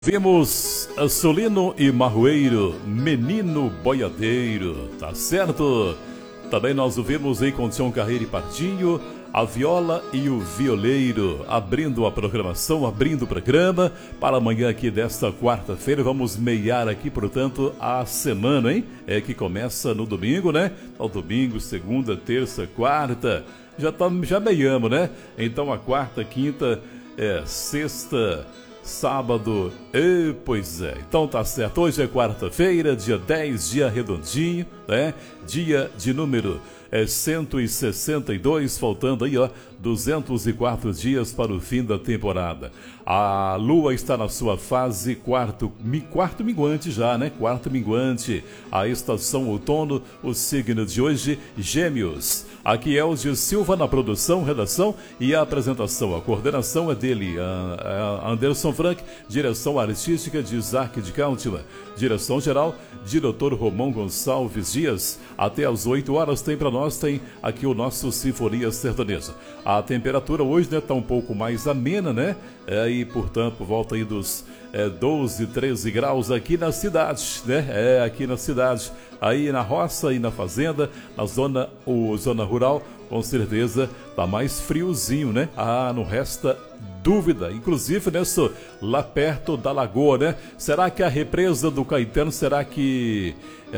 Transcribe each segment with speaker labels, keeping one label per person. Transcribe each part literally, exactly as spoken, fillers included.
Speaker 1: Vimos Solino e Marroeiro, Menino Boiadeiro, tá certo? Também nós ouvimos aí com Tião Carreiro e Pardinho, a viola e o violeiro, abrindo a programação, abrindo o programa para amanhã aqui desta quarta-feira. Vamos meiar aqui, portanto, a semana, hein? É que começa no domingo, né? Ao domingo, segunda, terça, quarta, já, tá, já meiamos, né? Então a quarta, quinta, é, sexta... sábado, e, pois é, então tá certo, hoje é quarta-feira, dia dez, dia redondinho, né, dia de número é, cento e sessenta e dois, faltando aí ó, duzentos e quatro dias para o fim da temporada. A lua está na sua fase quarto, mi, quarto minguante já, né, quarto minguante, a estação outono, o signo de hoje, Gêmeos. Aqui é o Gil Silva na produção, redação e a apresentação. A coordenação é dele, a, a Anderson Frank, direção artística de Isaac de Cáltima, direção geral de doutor Romão Gonçalves Dias. Até às oito horas tem para nós, tem aqui o nosso Sinfonia Sertaneja. A temperatura hoje está, né, tá um pouco mais amena, né? É, e portanto volta aí dos é, doze, treze graus aqui na cidade, né? É, aqui na cidade, aí na roça e na fazenda, na zona, ou zona rural, com certeza tá mais friozinho, né? Ah, não resta dúvida, inclusive, né, só, lá perto da lagoa, né? Será que a represa do Caetano, será que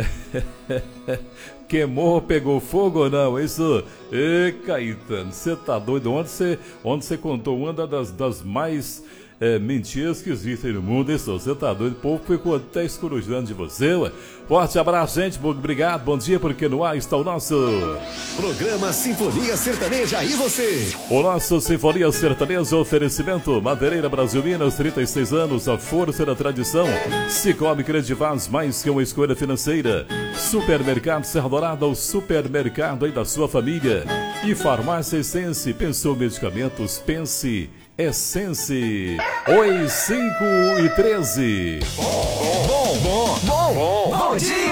Speaker 1: queimou, pegou fogo ou não? Isso, ê, Caetano, você tá doido? Onde você, onde você contou uma das, das mais é, mentiras que existem no mundo, isso, você tá doido? O povo ficou até escorujando de você, ué. Forte abraço, gente, obrigado, bom dia, porque no ar está o nosso
Speaker 2: programa Sinfonia Sertaneja, e você?
Speaker 1: O nosso Sinfonia Sertaneja, oferecimento Madeireira Brasil Minas, trinta e seis anos, a força da tradição. Cicobi Credivaz, mais que uma escolha financeira. Supermercado Serra Dourada, o supermercado aí da sua família. E Farmácia Essence, pensou medicamentos, pense Essence. Oi, cinco e treze.
Speaker 2: Bom, bom, bom, bom, bom, bom dia!